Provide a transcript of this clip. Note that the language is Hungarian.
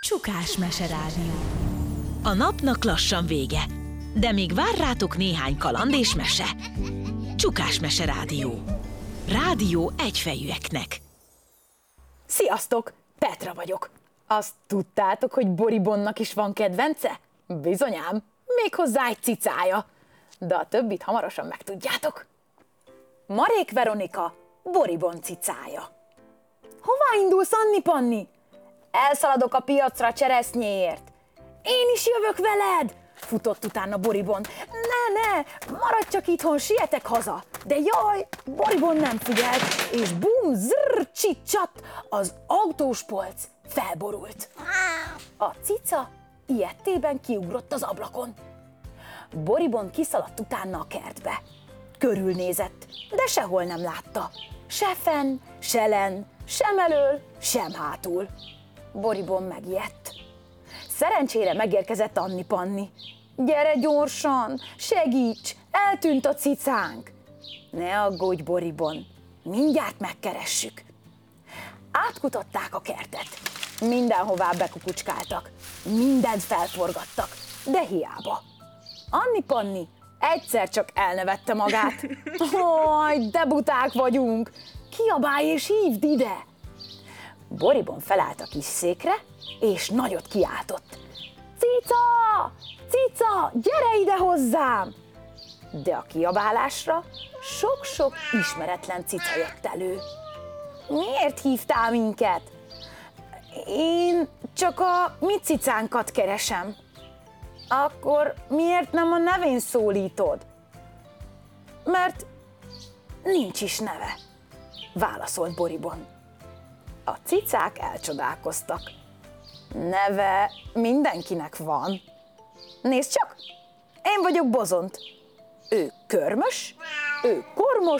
Csukás meserádió. A napnak lassan vége, de még vár rátok néhány kaland és mese. Csukás meserádió. Rádió egyfejűeknek. Sziasztok! Petra vagyok. Azt tudtátok, hogy Boribonnak is van kedvence? Bizonyám, méghozzá egy cicája. De a többit hamarosan megtudjátok. Marék Veronika, Boribon cicája. Hová indulsz, Anni Panni? Elszaladok a piacra cseresznyéért. Én is jövök veled! Futott utána Boribon. Ne, maradj csak itthon, sietek haza. De jaj, Boribon nem figyelt, és bum, zrrr, csicsat, az autós polc felborult. A cica ilyettében kiugrott az ablakon. Boribon kiszaladt utána a kertbe. Körülnézett, de sehol nem látta. Se fenn, se lenn, sem elől, sem hátul. Boribon megijedt. Szerencsére megérkezett Anni Panni. Gyere gyorsan, segíts, eltűnt a cicánk. Ne aggódj, Boribon, mindjárt megkeressük. Átkutatták a kertet. Mindenhová bekukucskáltak, mindent felforgattak, de hiába. Anni Panni egyszer csak elnevette magát. Haj, de buták vagyunk, kiabálj és hívd ide! Boribon felállt a kis székre, és nagyot kiáltott. Cica! Cica, gyere ide hozzám! De a kiabálásra sok-sok ismeretlen cica jött elő. Miért hívtál minket? Én csak a mi cicánkat keresem. Akkor miért nem a nevén szólítod? Mert nincs is neve, válaszolt Boribon. A cicák elcsodálkoztak. Neve mindenkinek van. Nézd csak, én vagyok Bozont. Ő körmös, ő kormos,